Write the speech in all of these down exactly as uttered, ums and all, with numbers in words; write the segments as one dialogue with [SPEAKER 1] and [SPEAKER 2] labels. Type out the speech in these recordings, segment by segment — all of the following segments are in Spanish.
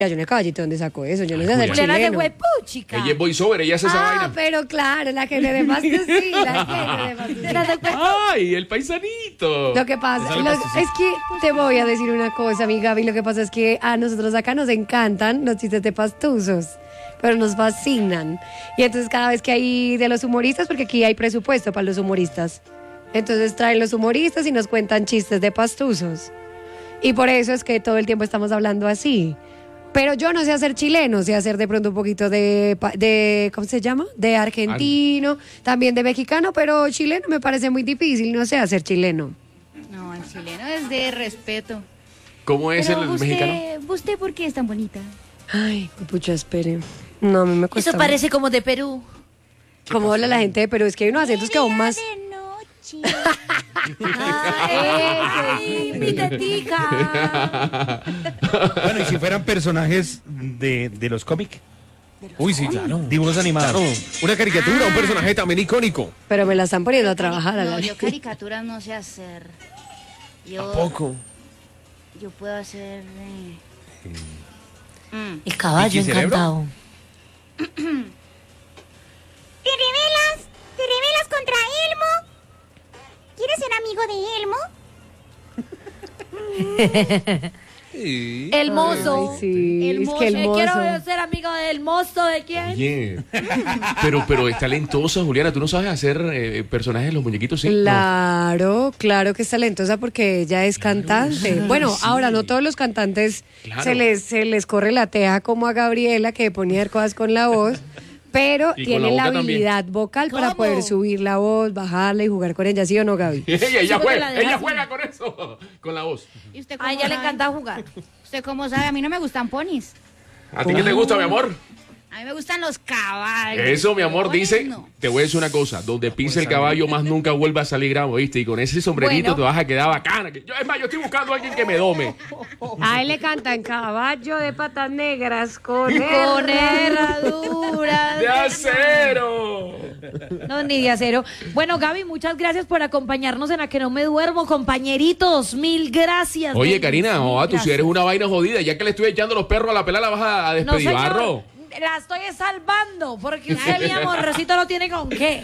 [SPEAKER 1] Yo no caballito, ¿dónde sacó eso? Yo no sé hacer
[SPEAKER 2] Juliana
[SPEAKER 1] chileno.
[SPEAKER 2] de huepuchica.
[SPEAKER 3] Ella es voiceover, ella hace esa
[SPEAKER 1] Ah,
[SPEAKER 3] vaina.
[SPEAKER 1] pero claro, la que le de pasto sí, la que le de pasto sí.
[SPEAKER 3] ¡Ay, el paisanito!
[SPEAKER 1] Lo que pasa, lo- es que te voy a decir una cosa, mi Gaby, lo que pasa es que a nosotros acá nos encantan los chistes de pastuzos, pero nos fascinan. Y entonces cada vez que hay de los humoristas, porque aquí hay presupuesto para los humoristas, entonces traen los humoristas y nos cuentan chistes de pastuzos. Y por eso es que todo el tiempo estamos hablando así. Pero yo no sé hacer chileno, sé hacer de pronto un poquito de, pa- de ¿cómo se llama? De argentino, también de mexicano, pero chileno me parece muy difícil, no sé hacer chileno.
[SPEAKER 4] No, el chileno es de respeto.
[SPEAKER 3] ¿Cómo es
[SPEAKER 4] Pero
[SPEAKER 3] el
[SPEAKER 4] usted,
[SPEAKER 3] mexicano?
[SPEAKER 4] ¿usted por qué es tan bonita?
[SPEAKER 1] Ay, pucha, espere. No, a mí me cuesta.
[SPEAKER 2] Eso parece como de Perú.
[SPEAKER 1] Como habla la gente de Perú, es que hay unos acentos que aún más...
[SPEAKER 4] De noche.
[SPEAKER 2] Ay, mi tetica.
[SPEAKER 5] Bueno, y si fueran personajes de, de los cómics,
[SPEAKER 6] Uy, sí, claro.
[SPEAKER 5] dibujos animados.
[SPEAKER 6] Claro. Una caricatura, un personaje también icónico.
[SPEAKER 1] Pero me la están poniendo a trabajar a
[SPEAKER 4] No,
[SPEAKER 1] la
[SPEAKER 4] yo caricaturas no sé hacer. Yo,
[SPEAKER 6] Poco.
[SPEAKER 4] yo puedo hacer... eh, mm.
[SPEAKER 2] El caballo
[SPEAKER 6] ¿Y cerebro?
[SPEAKER 2] encantado.
[SPEAKER 4] ¿Te rebelas? ¿Te rebelas contra Elmo? ¿Quieres ser amigo de Elmo?
[SPEAKER 6] Sí.
[SPEAKER 2] El mozo.
[SPEAKER 1] Ay, sí,
[SPEAKER 2] El
[SPEAKER 1] es
[SPEAKER 2] mozo.
[SPEAKER 1] que el
[SPEAKER 2] Eh,
[SPEAKER 1] mozo.
[SPEAKER 2] Quiero ser amigo del mozo de quién.
[SPEAKER 3] Oye, pero, pero es talentosa, Juliana. ¿Tú no sabes hacer eh, personajes de los muñequitos? ¿Sí?
[SPEAKER 1] Claro, claro que es talentosa porque ella es cantante. Bueno, ahora no todos los cantantes
[SPEAKER 3] Claro.
[SPEAKER 1] se les se les corre la teja como a Gabriela que ponía cosas con la voz, pero
[SPEAKER 3] Y con
[SPEAKER 1] tiene
[SPEAKER 3] la
[SPEAKER 1] la,
[SPEAKER 3] boca también.
[SPEAKER 1] habilidad vocal para
[SPEAKER 2] ¿Cómo?
[SPEAKER 1] poder subir la voz, bajarla y jugar con ella, ¿sí o no, Gaby?
[SPEAKER 3] ella, ella,
[SPEAKER 2] Sí, porque
[SPEAKER 3] juega,
[SPEAKER 2] la deja
[SPEAKER 3] ella
[SPEAKER 2] así.
[SPEAKER 3] juega con eso, con la voz.
[SPEAKER 4] ¿Y usted
[SPEAKER 2] A
[SPEAKER 4] cómo
[SPEAKER 2] ella le
[SPEAKER 4] sabe?
[SPEAKER 2] encanta jugar.
[SPEAKER 4] ¿Usted cómo sabe? A mí no me gustan ponis.
[SPEAKER 3] ¿A ti qué te gusta, mi amor?
[SPEAKER 4] A mí me gustan los caballos.
[SPEAKER 3] Eso, mi amor,
[SPEAKER 4] Ponis,
[SPEAKER 3] dice,
[SPEAKER 4] no.
[SPEAKER 3] te voy a decir una cosa, donde pise el caballo más nunca vuelva a salir gramo, ¿viste? Y con ese sombrerito
[SPEAKER 2] Bueno.
[SPEAKER 3] te vas a quedar bacana. Que yo, es más, yo estoy buscando a alguien que me dome.
[SPEAKER 1] A él le cantan caballo de patas negras con
[SPEAKER 2] Con herradura.
[SPEAKER 3] ¡De acero!
[SPEAKER 2] No, ni de acero. Bueno, Gaby, muchas gracias por acompañarnos en A Que No Me Duermo, compañeritos. Mil gracias.
[SPEAKER 3] Oye,
[SPEAKER 2] babies,
[SPEAKER 3] Karina,
[SPEAKER 2] mil
[SPEAKER 3] oh, tú si
[SPEAKER 2] gracias.
[SPEAKER 3] eres una vaina jodida, ya que le estoy echando los perros a la pelada, la vas a, a
[SPEAKER 2] No,
[SPEAKER 3] despedir, barro.
[SPEAKER 2] señor, la estoy salvando, porque usted, mi amorcito, no tiene con qué.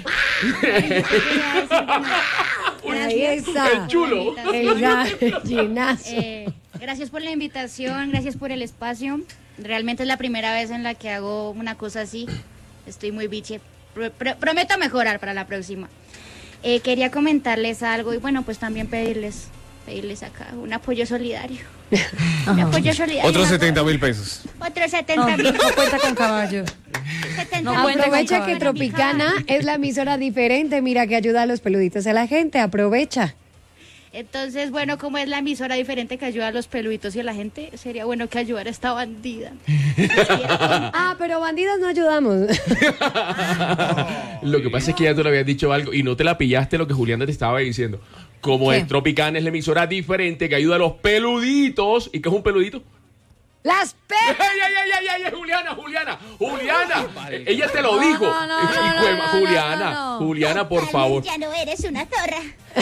[SPEAKER 1] Ahí está.
[SPEAKER 3] El chulo.
[SPEAKER 1] El gallinazo.
[SPEAKER 4] Eh, gracias por la invitación, gracias por el espacio. Realmente es la primera vez en la que hago una cosa así. Estoy muy biche. Pro- pro- prometo mejorar para la próxima. Eh, quería comentarles algo y bueno, pues también pedirles, pedirles acá un apoyo solidario. Un apoyo solidario.
[SPEAKER 6] Otros setenta mil pesos.
[SPEAKER 4] Otros setenta mil.
[SPEAKER 2] No cuenta con caballo.
[SPEAKER 4] setenta
[SPEAKER 2] No
[SPEAKER 4] mil.
[SPEAKER 2] cuenta con
[SPEAKER 1] Aprovecha
[SPEAKER 2] caballo.
[SPEAKER 1] que Tropicana es la emisora diferente, mira que ayuda a los peluditos a la gente, aprovecha.
[SPEAKER 4] Entonces, bueno, como es la emisora diferente que ayuda a los peluditos y a la gente, sería bueno que ayudara a esta bandida.
[SPEAKER 1] Ah, pero bandidas no ayudamos.
[SPEAKER 3] Lo que pasa es que ya tú le habías dicho algo y no te la pillaste lo que Julián te estaba diciendo. Como
[SPEAKER 2] ¿Qué?
[SPEAKER 3] es Tropicana es la emisora diferente que ayuda a los peluditos. ¿Y qué es un peludito?
[SPEAKER 1] Las pe...
[SPEAKER 3] ¡Ey, ey, ey, ey, ey! Juliana, Juliana, Juliana! Eh, Ella te lo
[SPEAKER 2] No,
[SPEAKER 3] dijo.
[SPEAKER 2] no, no, no,
[SPEAKER 3] Hijo de
[SPEAKER 2] no,
[SPEAKER 3] ma-
[SPEAKER 2] no,
[SPEAKER 3] Juliana,
[SPEAKER 2] no, no.
[SPEAKER 3] Juliana, por favor.
[SPEAKER 4] Ya no eres una zorra.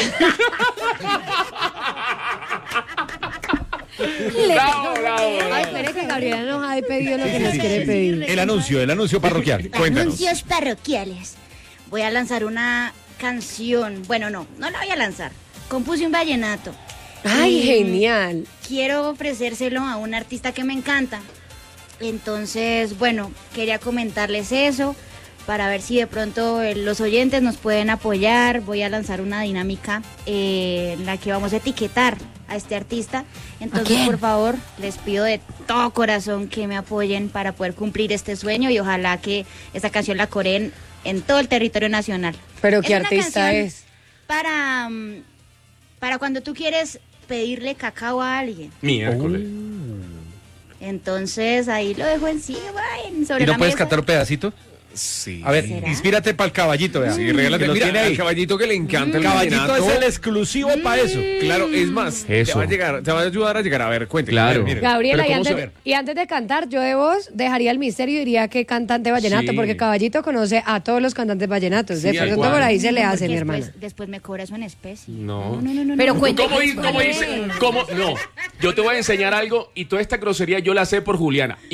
[SPEAKER 3] Bravo, bravo,
[SPEAKER 1] Ay,
[SPEAKER 3] bravo.
[SPEAKER 1] espere que Gabriela nos ha pedido lo que nos quiere pedir.
[SPEAKER 5] El anuncio, el anuncio parroquial. Cuéntanos.
[SPEAKER 4] Anuncios parroquiales. Voy a lanzar una canción. Bueno, no, no la voy a lanzar. Compuse un vallenato.
[SPEAKER 1] Ay,
[SPEAKER 4] Y
[SPEAKER 1] genial.
[SPEAKER 4] Quiero ofrecérselo a un artista que me encanta. Entonces, bueno, quería comentarles eso para ver si de pronto eh, los oyentes nos pueden apoyar. Voy a lanzar una dinámica eh, en la que vamos a etiquetar a este artista. Entonces,
[SPEAKER 2] quién?
[SPEAKER 4] por favor, les pido de todo corazón que me apoyen para poder cumplir este sueño y ojalá que esta canción la coreen en todo el territorio nacional.
[SPEAKER 1] Pero ¿qué
[SPEAKER 4] Es una
[SPEAKER 1] artista
[SPEAKER 4] canción
[SPEAKER 1] es?
[SPEAKER 4] Para, mm, para cuando tú quieres pedirle cacao a alguien.
[SPEAKER 3] Miércoles.
[SPEAKER 4] Entonces ahí lo dejo encima, en- sobre
[SPEAKER 5] ¿Y no
[SPEAKER 4] la
[SPEAKER 5] puedes
[SPEAKER 4] mesa.
[SPEAKER 5] cantar un pedacito?
[SPEAKER 6] Sí.
[SPEAKER 5] A ver,
[SPEAKER 4] ¿Será?
[SPEAKER 5] inspírate para el caballito, vea.
[SPEAKER 6] Sí, regálate.
[SPEAKER 5] Que lo
[SPEAKER 6] Mira,
[SPEAKER 5] tiene ahí.
[SPEAKER 6] al caballito que le encanta el
[SPEAKER 5] Caballito
[SPEAKER 6] vallenato.
[SPEAKER 5] es el exclusivo para eso.
[SPEAKER 6] Claro, es más, te
[SPEAKER 3] Eso.
[SPEAKER 6] va a llegar, te va a ayudar a llegar. A ver, cuente.
[SPEAKER 3] Claro.
[SPEAKER 6] A ver, mire.
[SPEAKER 1] Gabriela,
[SPEAKER 5] Pero
[SPEAKER 1] y
[SPEAKER 5] ¿cómo
[SPEAKER 1] antes,
[SPEAKER 5] se ve?
[SPEAKER 1] y antes de cantar, yo de voz dejaría el misterio y diría que cantante vallenato,
[SPEAKER 6] Sí.
[SPEAKER 1] porque Caballito conoce a todos los cantantes vallenatos.
[SPEAKER 3] Sí,
[SPEAKER 1] de
[SPEAKER 3] tal
[SPEAKER 1] pronto
[SPEAKER 3] cual.
[SPEAKER 1] por ahí se le
[SPEAKER 4] Porque
[SPEAKER 1] hace, mi
[SPEAKER 4] después,
[SPEAKER 1] hermana.
[SPEAKER 4] después me cobra eso en especie.
[SPEAKER 6] No.
[SPEAKER 4] no, no, no,
[SPEAKER 2] Pero
[SPEAKER 4] no.
[SPEAKER 2] cuente-
[SPEAKER 3] ¿Cómo, dice- cómo dice? ¿Cómo? No, yo te voy a enseñar algo y toda esta grosería yo la sé por Juliana.